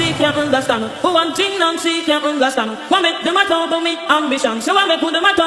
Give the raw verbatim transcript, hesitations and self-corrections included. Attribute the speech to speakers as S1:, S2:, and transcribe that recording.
S1: see, can't understand. For one thing, non see, can't understand. What make them a talk about me ambition? So I make put them a talk